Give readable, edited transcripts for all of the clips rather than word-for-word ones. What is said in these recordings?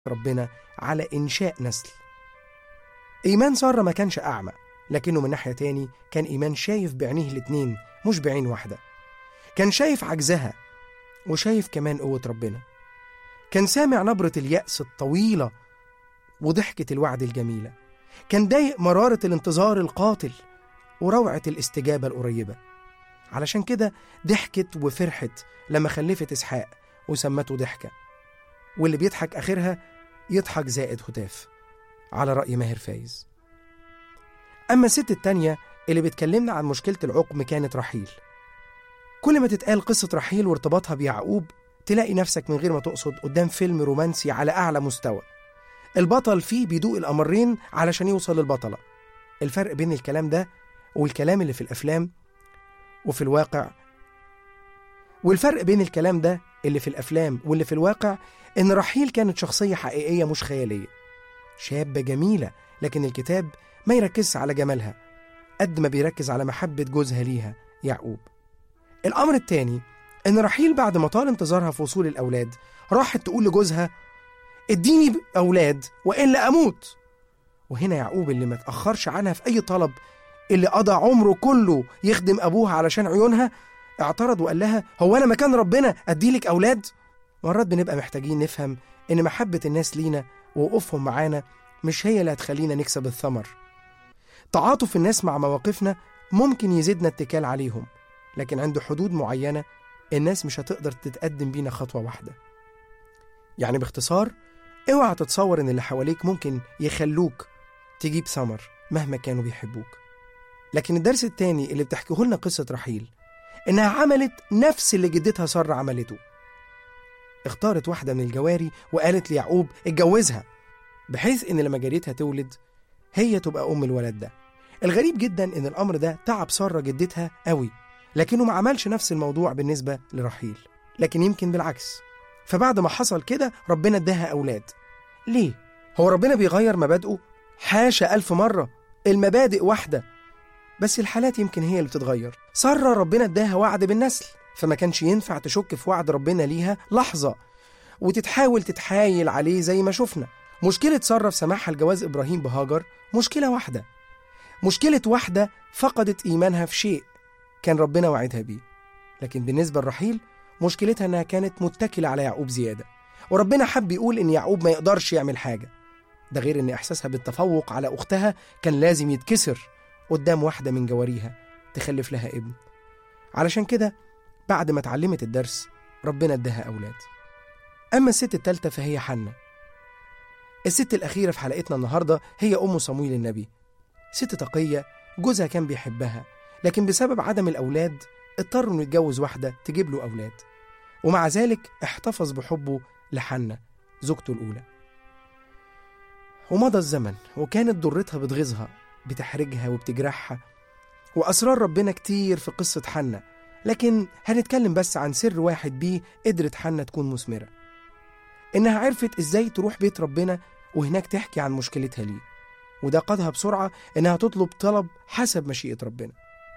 ربنا على إنشاء نسل. إيمان سارة ما كانش أعمى، لكنه من ناحية تاني كان إيمان شايف بعينيه الاتنين مش بعين واحدة. كان شايف عجزها وشايف كمان قوة ربنا. كان سامع نبرة اليأس الطويلة وضحكة الوعد الجميلة. كان ضايق مرارة الانتظار القاتل وروعة الاستجابة القريبة. علشان كده ضحكت وفرحت لما خلفت إسحاق وسمته ضحكة، واللي بيضحك آخرها يضحك زائد هتاف، على رأي ماهر فايز. أما الست التانية اللي بتكلمنا عن مشكلة العقم كانت رحيل. كل ما تتقال قصة رحيل وارتباطها بيعقوب تلاقي نفسك من غير ما تقصد قدام فيلم رومانسي على أعلى مستوى. البطل فيه بيدوق الأمرين علشان يوصل للبطلة. الفرق بين الكلام ده والكلام اللي في الأفلام وفي الواقع، والفرق بين الكلام ده اللي في الأفلام واللي في الواقع إن رحيل كانت شخصية حقيقية مش خيالية، شابة جميلة، لكن الكتاب ما يركز على جمالها قد ما بيركز على محبة جوزها ليها يعقوب. الأمر التاني إن رحيل بعد ما طال انتظارها في وصول الأولاد راحت تقول لجوزها اديني أولاد وإلا أموت. وهنا يعقوب اللي ما تأخرش عنها في أي طلب، اللي قضى عمره كله يخدم أبوها علشان عيونها، اعترض وقال لها هو أنا مكان ربنا أديلك أولاد؟ مرات بنبقى محتاجين نفهم إن محبة الناس لينا ووقوفهم معانا مش هي اللي هتخلينا نكسب الثمر. تعاطف الناس مع مواقفنا ممكن يزيدنا اتكال عليهم، لكن عند حدود معينة الناس مش هتقدر تتقدم بينا خطوة واحدة. يعني باختصار، اوعى تتصور ان اللي حواليك ممكن يخلوك تجيب ثمر مهما كانوا بيحبوك. لكن الدرس التاني اللي بتحكيه لنا قصة رحيل انها عملت نفس اللي جدتها سارة عملته. اختارت واحدة من الجواري وقالت ليعقوب اتجوزها، بحيث ان لما جاريتها تولد هي تبقى ام الولد ده. الغريب جدا ان الامر ده تعب سارة جدتها قوي، لكنه ما عملش نفس الموضوع بالنسبة لرحيل، لكن يمكن بالعكس. فبعد ما حصل كده ربنا اداها أولاد. ليه؟ هو ربنا بيغير مبادئه؟ حاشا 1000 مرة، المبادئ واحدة، بس الحالات يمكن هي اللي بتتغير. سارة ربنا اداها وعد بالنسل، فما كانش ينفع تشك في وعد ربنا ليها لحظة وتتحاول تتحايل عليه زي ما شفنا. مشكلة سارة في سماحها لجواز إبراهيم بهاجر مشكلة واحدة، مشكلة واحدة فقدت إيمانها في شيء كان ربنا وعدها بيه. لكن بالنسبة لرحيل مشكلتها أنها كانت متكلة على يعقوب زيادة، وربنا حب يقول إن يعقوب ما يقدرش يعمل حاجة. ده غير إن إحساسها بالتفوق على أختها كان لازم يتكسر قدام واحدة من جواريها تخلف لها ابن. علشان كده بعد ما اتعلمت الدرس ربنا اداها أولاد. أما الست الثالثة فهي حنة. الست الأخيرة في حلقتنا النهاردة هي أم صمويل النبي. ست تقية، جوزها كان بيحبها، لكن بسبب عدم الأولاد اضطر إنه يتجوز واحدة تجيب له أولاد، ومع ذلك احتفظ بحبه لحنة زوجته الأولى. ومضى الزمن وكانت ضرتها بتغيظها، بتحرجها وبتجرحها، وأسرار ربنا كتير في قصة حنة، لكن هنتكلم بس عن سر واحد بيه قدرت حنة تكون مثمرة، إنها عرفت إزاي تروح بيت ربنا وهناك تحكي عن مشكلتها ليه، وده قادها بسرعة إنها تطلب طلب حسب مشيئة ربنا.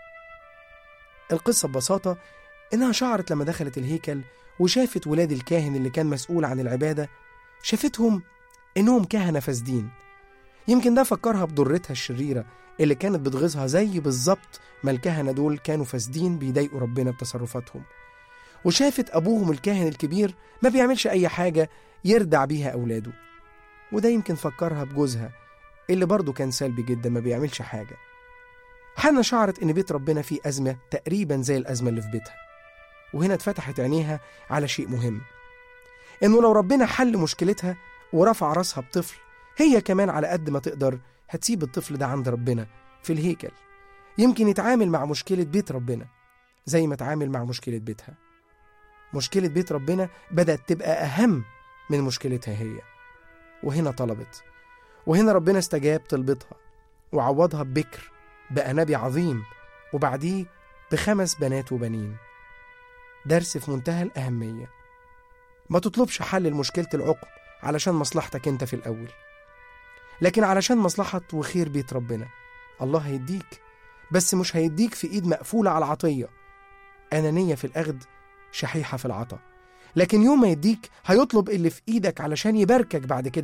القصة ببساطة إنها شعرت لما دخلت الهيكل وشافت ولاد الكاهن اللي كان مسؤول عن العبادة، شافتهم إنهم كهنة فاسدين. يمكن ده فكرها بضرتها الشريرة اللي كانت بتغيظها زي بالظبط ما الكهنة دول كانوا فاسدين بيضايقوا ربنا بتصرفاتهم. وشافت أبوهم الكاهن الكبير ما بيعملش أي حاجة يردع بيها أولاده، وده يمكن فكرها بجوزها اللي برضو كان سلبي جدا ما بيعملش حاجة. حنة شعرت إن بيت ربنا فيه أزمة تقريبا زي الأزمة اللي في بيتها، وهنا اتفتحت عينيها على شيء مهم، إنه لو ربنا حل مشكلتها ورفع راسها بطفل، هي كمان على قد ما تقدر هتسيب الطفل ده عند ربنا في الهيكل، يمكن يتعامل مع مشكلة بيت ربنا زي ما تعامل مع مشكلة بيتها. مشكلة بيت ربنا بدأت تبقى أهم من مشكلتها هي، وهنا طلبت، وهنا ربنا استجاب طلبتها وعوضها ببكر بقى نبي عظيم، وبعديه ب5 بنات وبنين. درس في منتهى الأهمية، ما تطلبش حل لمشكلة العقم علشان مصلحتك انت في الأول، لكن علشان مصلحة وخير بيت ربنا. الله هيديك، بس مش هيديك في إيد مقفولة على العطية، أنانية في الأخذ، شحيحة في العطا. لكن يوم ما يديك هيطلب اللي في إيدك علشان يباركك بعد كده